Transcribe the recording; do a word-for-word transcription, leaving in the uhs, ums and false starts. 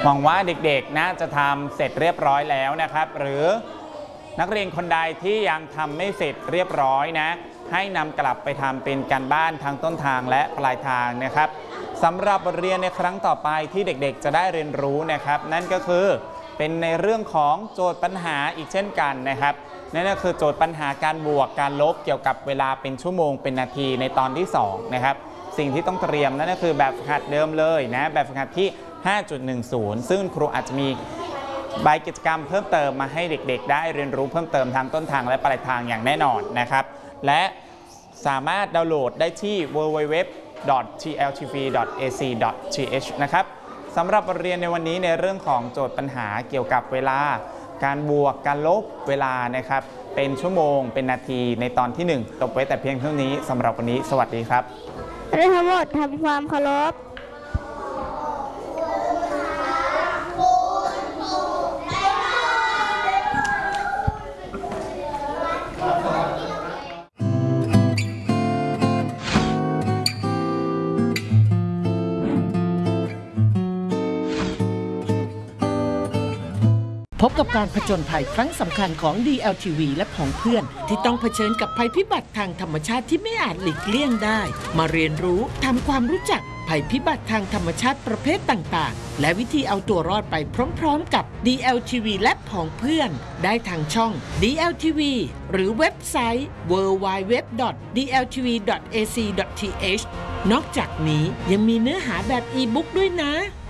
หวังว่าเด็กๆน่าจะทำเสร็จเรียบร้อยแล้วนะครับหรือนักเรียนคนใดที่ยังทำไม่เสร็จเรียบร้อยนะให้นำกลับไปทำเป็นการบ้านทางต้นทางและปลายทางนะครับสำหรับบทเรียนในครั้งต่อไปที่เด็กๆจะได้เรียนรู้นะครับนั่นก็คือเป็นในเรื่องของโจทย์ปัญหาอีกเช่นกันนะครับนั่นก็คือโจทย์ปัญหาการบวกการลบเกี่ยวกับเวลาเป็นชั่วโมงเป็นนาทีในตอนที่สองนะครับสิ่งที่ต้องเตรียมนั่นก็คือแบบฝึกหัดเดิมเลยนะแบบฝึกหัดที่ ห้าจุดหนึ่งศูนย์ ซึ่งครูอาจจะมีใบกิจกรรมเพิ่มเติมมาให้เด็กๆได้เรียนรู้เพิ่มเติมทางต้นทางและปลายทางอย่างแน่นอนนะครับและสามารถดาวน์โหลดได้ที่ ดับเบิลยู ดับเบิลยู ดับเบิลยู ดอท ที แอล ที วี ดอท เอ ซี ดอท ที เอช นะครับสำหรับบทเรียนในวันนี้ในเรื่องของโจทย์ปัญหาเกี่ยวกับเวลาการบวกการลบเวลานะครับเป็นชั่วโมงเป็นนาทีในตอนที่หนึ่งจบไว้แต่เพียงเท่านี้สำหรับวันนี้สวัสดีครับทั้งหมดทำความเคารพพบกับการผจญภัยครั้งสำคัญของ ดี แอล ที วี และผองเพื่อนที่ต้องเผชิญกับภัยพิบัติทางธรรมชาติที่ไม่อาจหลีกเลี่ยงได้มาเรียนรู้ทำความรู้จักภัยพิบัติทางธรรมชาติประเภทต่างๆและวิธีเอาตัวรอดไปพร้อมๆกับ ดี แอล ที วี และผองเพื่อนได้ทางช่อง ดี แอล ที วี หรือเว็บไซต์ ดับเบิลยู ดับเบิลยู ดับเบิลยู ดอท ดี แอล ที วี ดอท เอ ซี ดอท ที เอช นอกจากนี้ยังมีเนื้อหาแบบอีบุ๊กด้วยนะ